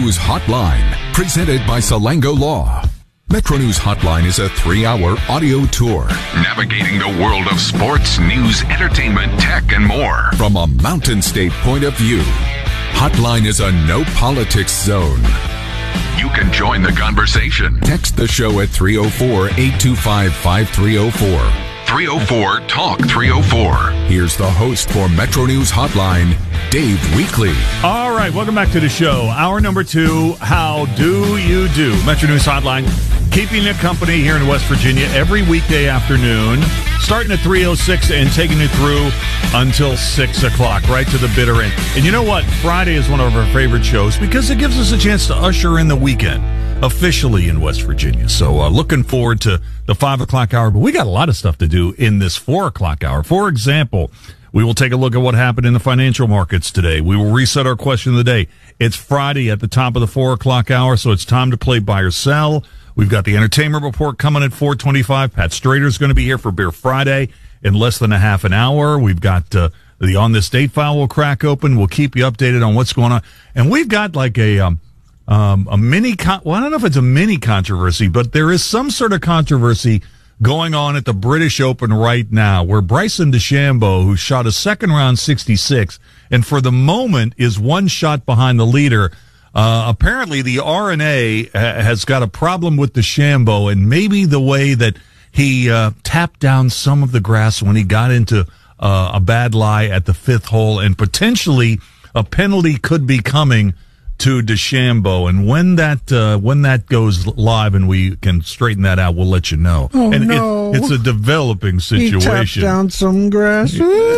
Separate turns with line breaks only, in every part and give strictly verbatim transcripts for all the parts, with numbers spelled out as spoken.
News Hotline, presented by Salango Law. Metro News Hotline is a three-hour audio tour navigating the world of sports, news, entertainment, tech, and more from a Mountain State point of view. Hotline is a no-politics zone. You can join the conversation. Text the show at three oh four, eight two five, five three oh four. three oh four, talk three oh four. Here's the host for Metro News Hotline, Dave Weekley.
All right, welcome back to the show. Hour number two, how do you do? Metro News Hotline, keeping you company here in West Virginia every weekday afternoon, starting at three oh six and taking you through until six o'clock, right to the bitter end. And you know what? Friday is one of our favorite shows because it gives us a chance to usher in the weekend officially in West Virginia. So uh, looking forward to the five o'clock hour, but we got a lot of stuff to do in this four o'clock hour. For example, we will take a look at what happened in the financial markets today. We will reset our question of the day. It's Friday at the top of the four o'clock hour, so it's time to play buy or sell. We've got the entertainment report coming at four twenty-five. Pat Strader's going to be here for Beer Friday in less than a half an hour. We've got uh, the On This Date file will crack open. We'll keep you updated on what's going on. And we've got like a... Um, Um, a mini, con- well, I don't know if it's a mini controversy, but there is some sort of controversy going on at the British Open right now where Bryson DeChambeau, who shot a second round sixty-six, and for the moment is one shot behind the leader. Uh, apparently the R N A ha- has got a problem with DeChambeau and maybe the way that he, uh, tapped down some of the grass when he got into, uh, a bad lie at the fifth hole, and potentially a penalty could be coming to DeChambeau, and when that uh, when that goes live and we can straighten that out, we'll let you know.
Oh,
and
no.
it, it's a developing situation.
He tapped down some grass.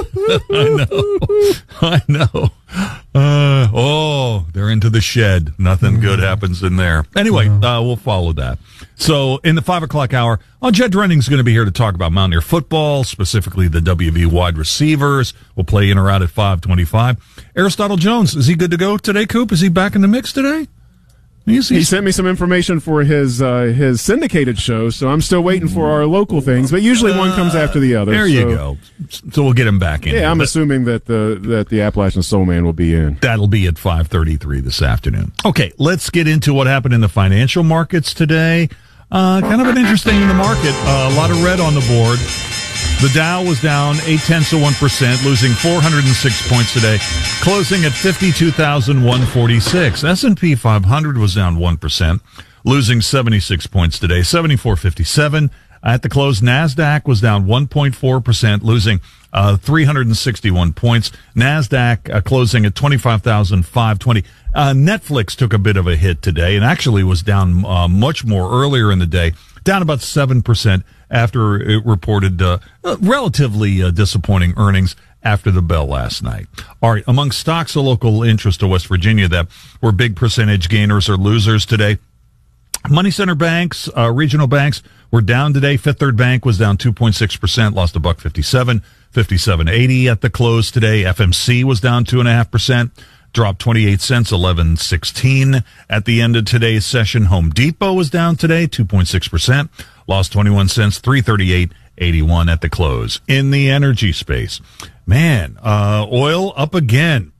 I know. I know. Uh, oh, they're into the shed. Nothing mm. good happens in there. Anyway, uh, we'll follow that. So in the five o'clock hour, oh, Jed Drenning's going to be here to talk about Mountaineer football, specifically the W V wide receivers. We'll play in or out at five twenty-five. Aristotle Jones, is he good to go today, Coop? Is he back in the mix today? He's, he's,
he sent me some information for his uh, his syndicated show, so I'm still waiting for our local things. But usually one comes after the other.
There
so.
you go. So we'll get him back in.
Yeah, I'm
but
assuming that the that the Appalachian Soul Man will be in.
That'll be at five thirty-three this afternoon. Okay, let's get into what happened in the financial markets today. Uh, kind of an interesting in the market. Uh, a lot of red on the board. The Dow was down eight tenths of one percent, losing four hundred six points today, closing at fifty-two thousand one hundred forty-six. S and P five hundred was down one percent, losing seventy-six points today, seventy-four fifty-seven. At the close, NASDAQ was down one point four percent, losing uh, three hundred sixty-one points. NASDAQ uh, closing at twenty-five thousand five hundred twenty. Uh, Netflix took a bit of a hit today and actually was down uh, much more earlier in the day, down about seven percent after it reported uh, uh, relatively uh, disappointing earnings after the bell last night. All right, among stocks of local interest to West Virginia that were big percentage gainers or losers today, money center banks, uh, regional banks were down today. Fifth Third Bank was down two point six percent, lost a buck fifty-seven, fifty-seven eighty at the close today. F M C was down two point five percent, dropped twenty-eight cents, eleven sixteen at the end of today's session. Home Depot was down today, two point six percent, lost twenty-one cents, three thirty-eight eighty-one at the close. In the energy space, man, uh, oil up again,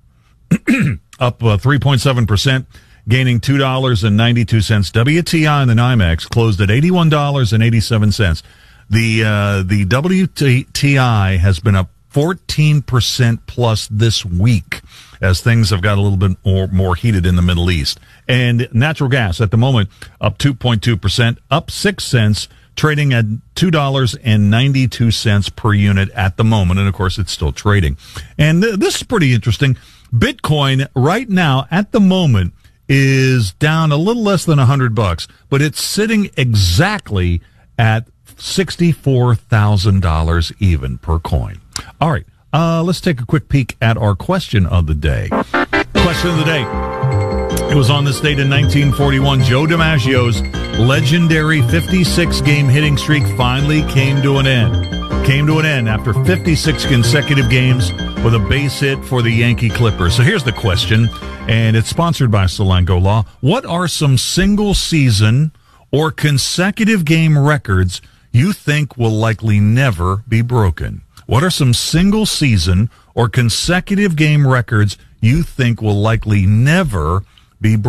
up uh, three point seven percent. Gaining two dollars and ninety-two cents. W T I and the NYMEX closed at eighty-one dollars and eighty-seven cents. The uh, the W T I has been up fourteen percent plus this week as things have got a little bit more, more heated in the Middle East. And natural gas at the moment up two point two percent, up six cents, trading at two dollars and ninety-two cents per unit at the moment. And, of course, it's still trading. And th- this is pretty interesting. Bitcoin right now at the moment is down a little less than a hundred bucks, but it's sitting exactly at sixty-four thousand dollars even per coin. All right, uh, let's take a quick peek at our question of the day. Question of the day. It was on this date in nineteen forty-one. Joe DiMaggio's legendary fifty-six game hitting streak finally came to an end. Came to an end after fifty-six consecutive games with a base hit for the Yankee Clippers. So here's the question, and it's sponsored by Salango Law. What are some single season or consecutive game records you think will likely never be broken? What are some single season or consecutive game records you think will likely never be broken?